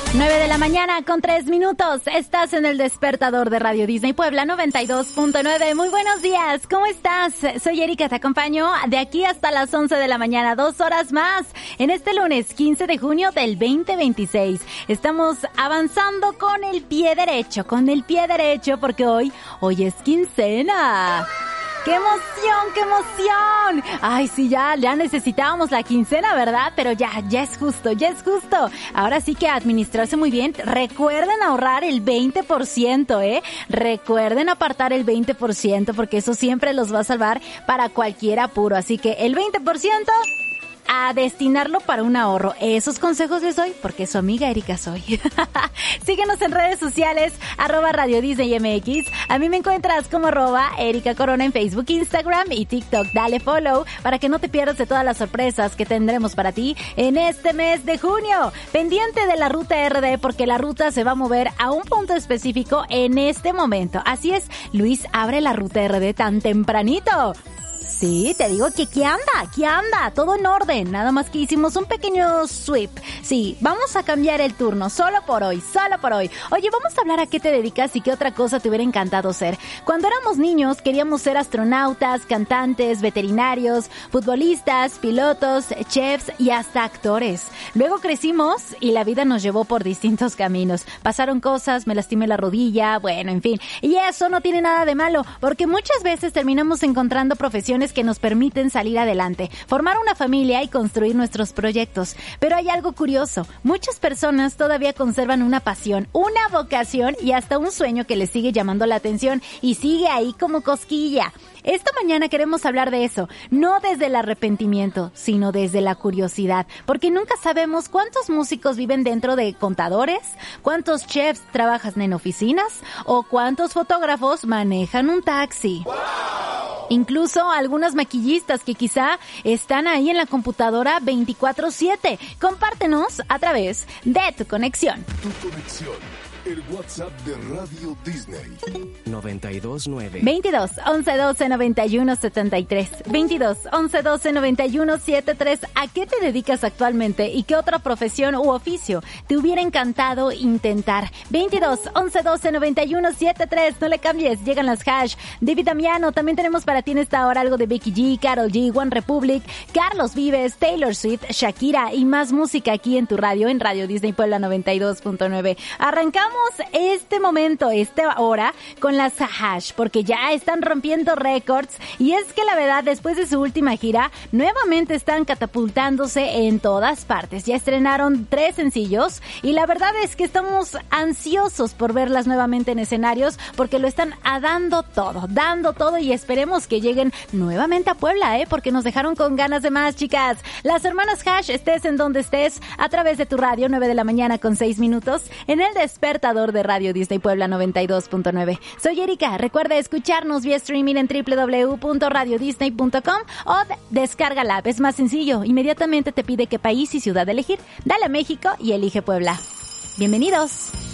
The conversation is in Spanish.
9:03 a.m. Estás en el despertador de Radio Disney Puebla 92.9. Muy buenos días, ¿cómo estás? Soy Erika, te acompaño de aquí hasta las 11 de la mañana, 2 horas más, en este lunes 15 de junio del 2026. Estamos avanzando con el pie derecho, porque hoy es quincena. ¡Qué emoción, qué emoción! Ay, sí, ya necesitábamos la quincena, ¿verdad? Pero ya es justo. Ahora sí que administrarse muy bien. Recuerden ahorrar el 20%, ¿eh? Recuerden apartar el 20%, porque eso siempre los va a salvar para cualquier apuro. Así que el 20% a destinarlo para un ahorro. Esos consejos les doy porque su amiga Erika soy. Síguenos en redes sociales, @Radio Disney MX. A mí me encuentras como @Erika Corona en Facebook, Instagram y TikTok. Dale follow para que no te pierdas de todas las sorpresas que tendremos para ti en este mes de junio. Pendiente de la ruta RD, porque la ruta se va a mover a un punto específico en este momento. Así es, Luis abre la ruta RD tan tempranito. Sí, te digo que aquí anda, todo en orden, nada más que hicimos un pequeño sweep. Sí, vamos a cambiar el turno, solo por hoy. Oye, vamos a hablar a qué te dedicas y qué otra cosa te hubiera encantado ser. Cuando éramos niños queríamos ser astronautas, cantantes, veterinarios, futbolistas, pilotos, chefs y hasta actores. Luego crecimos y la vida nos llevó por distintos caminos. Pasaron cosas, me lastimé la rodilla, bueno, en fin. Y eso no tiene nada de malo, porque muchas veces terminamos encontrando profesiones que nos permiten salir adelante, formar una familia y construir nuestros proyectos. Pero hay algo curioso, muchas personas todavía conservan una pasión, una vocación y hasta un sueño que les sigue llamando la atención y sigue ahí como cosquilla. Esta mañana queremos hablar de eso, no desde el arrepentimiento, sino desde la curiosidad, porque nunca sabemos cuántos músicos viven dentro de contadores, cuántos chefs trabajan en oficinas o cuántos fotógrafos manejan un taxi. ¡Wow! Incluso algunas maquillistas que quizá están ahí en la computadora 24/7. Compártenos a través de tu conexión. Tu conexión. El WhatsApp de Radio Disney. 929 22 11 12 91 73. 22 11 12 91 73. ¿A qué te dedicas actualmente y qué otra profesión u oficio te hubiera encantado intentar? 22 11 12 91 73. No le cambies, llegan las hash. David Damiano, también tenemos para ti en esta hora algo de Becky G, Karol G, One Republic, Carlos Vives, Taylor Swift, Shakira y más música aquí en tu radio, en Radio Disney Puebla 92.9. Arrancamos este momento, esta hora, con las hash, porque ya están rompiendo récords, y es que la verdad, después de su última gira, nuevamente están catapultándose en todas partes. Ya estrenaron 3 sencillos, y la verdad es que estamos ansiosos por verlas nuevamente en escenarios, porque lo están dando todo, y esperemos que lleguen nuevamente a Puebla, porque nos dejaron con ganas de más, chicas. Las hermanas Hash, estés en donde estés, a través de tu radio, 9 de la mañana con 6 minutos, en el despertador de Radio Disney Puebla 92.9. Soy Erika, recuerda escucharnos vía streaming en www.radiodisney.com o descarga la app, es más sencillo, inmediatamente te pide qué país y ciudad elegir. Dale a México y elige Puebla. Bienvenidos.